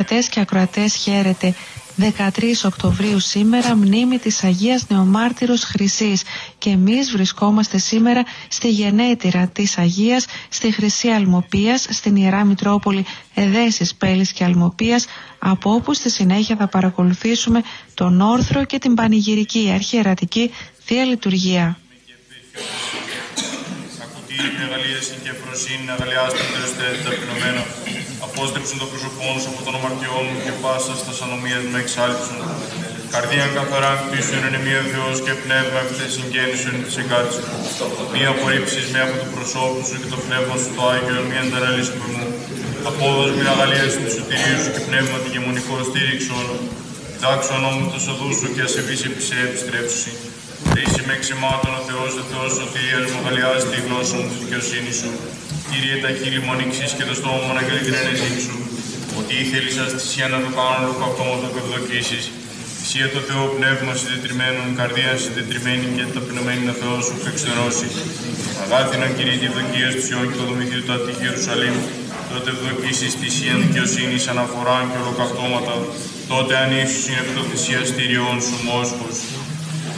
ακροατές και ακροατές, χαίρετε. 13 Οκτωβρίου σήμερα, μνήμη της Αγίας Νεομάρτυρος Χρυσής, και εμείς βρισκόμαστε σήμερα στη γενέτειρα της Αγίας, στη Χρυσή Αλμοπίας, στην Ιερά Μητρόπολη Εδέσης, Πέλης και Αλμοπίας, από όπου στη συνέχεια θα παρακολουθήσουμε τον όρθρο και την πανηγυρική αρχιερατική Θεία Λειτουργία. Την αγαλίαση και φροσύνη, αγαλιάστε το Θεός ταπεινωμένο. Απόστρεψον το πρόσωπόν σου από των αμαρτιών μου και πάσα στα ανομίας μου εξάλειψον. Καρδίαν καθαρά κτίσουν είναι μία Θεός και πνεύμα ευθέ συγγέννησον της εγκάτσου. Μία απορρίψεις με από το προσώπου σου και το πνεύμα σου το Άγιο, μία ανταραλύση που μου. Απόδος μην αγαλίαση του σωτηρίου σου και πνεύμα τη γεμονικό στήριξον. Δάξον όμως το οδού σου και ασεβείς επισέ επιστρέψουσι. Χρήση με εξημάτων ο Θεός σωτηρίας μου, αγαλιάζει τη γλώσσα μου τη δικαιοσύνη σου. Κύριε, τα χείλη μου ανοίξεις και το στόμα μου αναγγέλει την ενέργεια σου. Ότι ήθελες ας θυσία να το κάνω λόγω αυτόματο και ευδοκίσεις. Θυσία το Θεό πνεύμα συντετριμένων, καρδία συντετριμένη και ταπεινωμένη ο Θεός σου εξερώσει. Αγάθηναν Κύριε τη ευδοκία του Σιών και το δομηθείο του Αττική Ιερουσαλήμ. Τότε ευδοκίσεις θυσία δικαιοσύνης, αναφορά και ολοκαυτώματα. Τότε αν ίσως είναι αυτό θυσιαστήριον σου μόσχος.